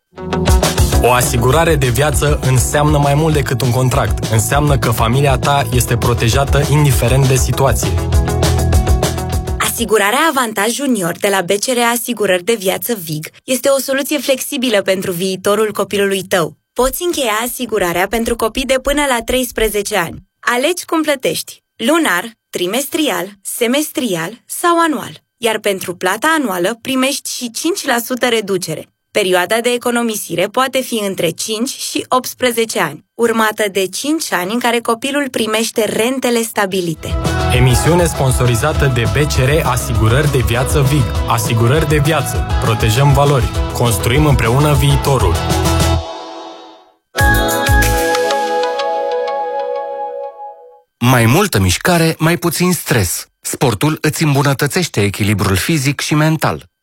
O asigurare de viață înseamnă mai mult decât un contract. Înseamnă că familia ta este protejată indiferent de situație. Asigurarea Avantaj Junior de la BCR Asigurări de Viață VIG este o soluție flexibilă pentru viitorul copilului tău. Poți încheia asigurarea pentru copii de până la 13 ani. Alegi cum plătești: lunar, trimestrial, semestrial sau anual. Iar pentru plata anuală primești și 5% reducere. Perioada de economisire poate fi între 5 și 18 ani, urmată de 5 ani în care copilul primește rentele stabilite. Emisiune sponsorizată de BCR Asigurări de Viață VIG. Asigurări de viață. Protejăm valori. Construim împreună viitorul. Mai multă mișcare, mai puțin stres. Sportul îți îmbunătățește echilibrul fizic și mental.